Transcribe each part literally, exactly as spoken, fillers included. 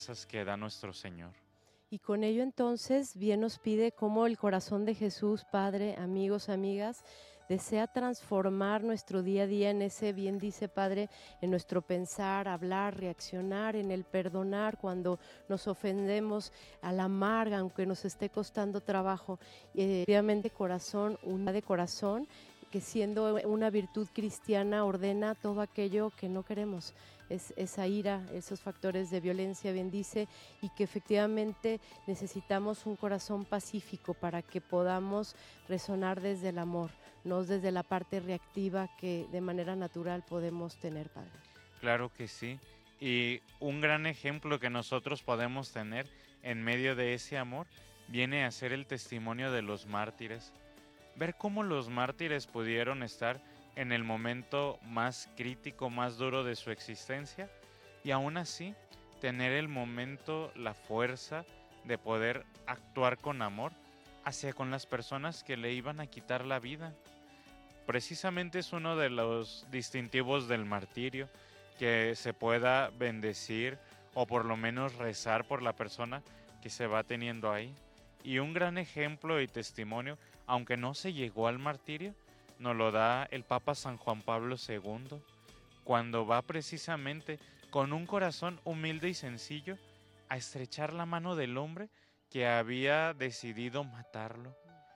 que da nuestro Señor. Y con ello entonces bien nos pide cómo el corazón de Jesús, Padre, amigos, amigas, desea transformar nuestro día a día en ese, bien dice Padre, en nuestro pensar, hablar, reaccionar, en el perdonar cuando nos ofendemos, a la amarga, aunque nos esté costando trabajo. Eh, obviamente corazón, una de corazón, que siendo una virtud cristiana ordena todo aquello que no queremos, es, esa ira, esos factores de violencia, bien dice, y que efectivamente necesitamos un corazón pacífico para que podamos resonar desde el amor, no desde la parte reactiva que de manera natural podemos tener, Padre. Claro que sí. Y un gran ejemplo que nosotros podemos tener en medio de ese amor viene a ser el testimonio de los mártires. Ver cómo los mártires pudieron estar en el momento más crítico, más duro de su existencia y aún así tener el momento, la fuerza de poder actuar con amor hacia con las personas que le iban a quitar la vida. Precisamente es uno de los distintivos del martirio, que se pueda bendecir o por lo menos rezar por la persona que se va teniendo ahí. Y un gran ejemplo y testimonio, aunque no se llegó al martirio, nos lo da el Papa San Juan Pablo segundo, cuando va precisamente con un corazón humilde y sencillo a estrechar la mano del hombre que había decidido matarlo.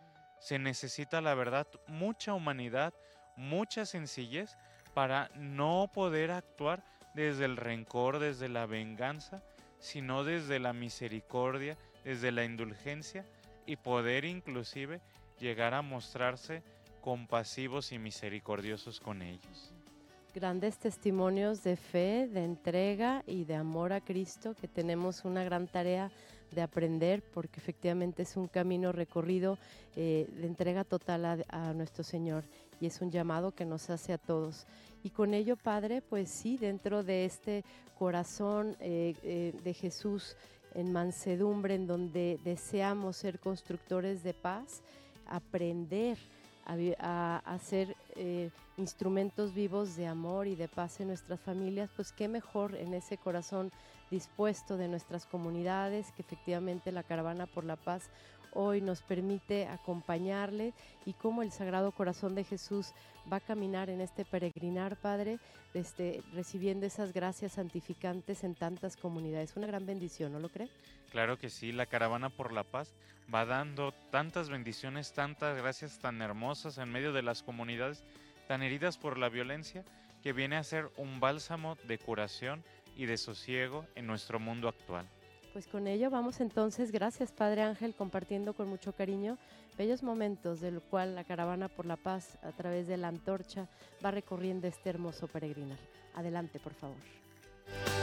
Se necesita, la verdad, mucha humanidad, mucha sencillez para no poder actuar desde el rencor, desde la venganza, sino desde la misericordia, desde la indulgencia y poder inclusive llegar a mostrarse compasivos y misericordiosos con ellos. Grandes testimonios de fe, de entrega y de amor a Cristo, que tenemos una gran tarea de aprender, porque efectivamente es un camino recorrido eh, de entrega total a, a nuestro Señor, y es un llamado que nos hace a todos. Y con ello, Padre, pues sí, dentro de este corazón eh, eh, de Jesús en mansedumbre, en donde deseamos ser constructores de paz, aprender a, a, a ser eh, instrumentos vivos de amor y de paz en nuestras familias, pues qué mejor en ese corazón dispuesto de nuestras comunidades, que efectivamente la Caravana por la Paz hoy nos permite acompañarle, y cómo el Sagrado Corazón de Jesús va a caminar en este peregrinar, Padre, este, recibiendo esas gracias santificantes en tantas comunidades. Una gran bendición, ¿no lo cree? Claro que sí, la Caravana por la Paz va dando tantas bendiciones, tantas gracias tan hermosas en medio de las comunidades tan heridas por la violencia, que viene a ser un bálsamo de curación y de sosiego en nuestro mundo actual. Pues con ello vamos entonces, gracias Padre Ángel, compartiendo con mucho cariño bellos momentos del cual la Caravana por la Paz a través de la antorcha va recorriendo este hermoso peregrinar. Adelante, por favor.